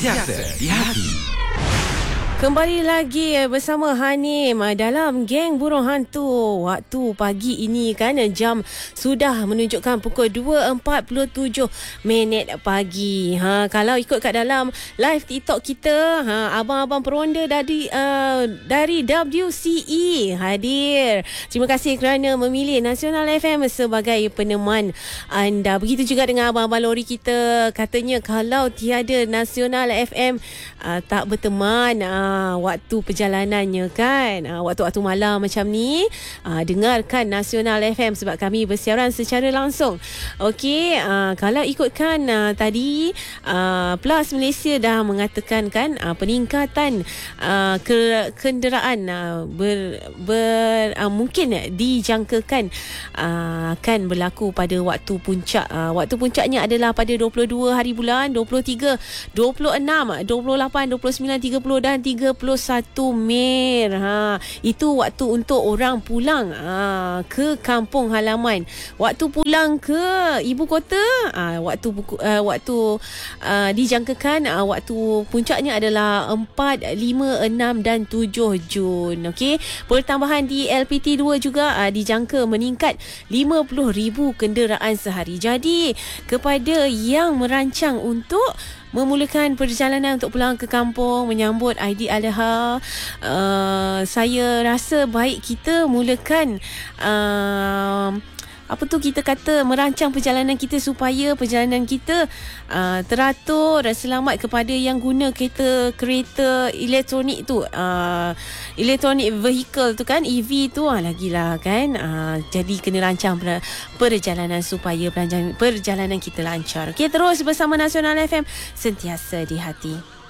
Sentiasa di hati. Kembali lagi bersama Hanim dalam Geng Burung Hantu. Waktu pagi ini kan jam sudah menunjukkan pukul 2.47 pagi. Kalau ikut kat dalam live TikTok kita, abang-abang peronda dari WCE hadir. Terima kasih kerana memilih Nasional FM sebagai peneman anda. Begitu juga dengan abang-abang lori kita. Katanya kalau tiada Nasional FM tak berteman waktu perjalanannya kan, waktu-waktu malam macam ni, dengarkan Nasional FM sebab kami bersiaran secara langsung. Okey, kalau ikutkan tadi Plus Malaysia dah mengatakan kan peningkatan kenderaan mungkin dijangkakan akan berlaku pada waktu puncak. Waktu puncaknya adalah pada 22 hari bulan, 23, 26, 28, 29, 30 dan 31 Mei. Itu waktu untuk orang pulang ke kampung halaman. Waktu pulang ke ibu kota, waktu dijangkakan waktu puncaknya adalah 4, 5, 6 dan 7 Jun. Okey, pertambahan di LPT2 juga dijangka meningkat 50,000 kenderaan sehari. Jadi kepada yang merancang untuk memulakan perjalanan untuk pulang ke kampung menyambut Aidiladha, saya rasa baik kita mulakan kita kata merancang perjalanan kita supaya perjalanan kita teratur, selamat. Kepada yang guna kereta elektronik tu, electronic vehicle tu kan, EV tu lagilah kan, jadi kena rancang perjalanan supaya perjalanan kita lancar. Okey, terus bersama Nasional FM, sentiasa di hati.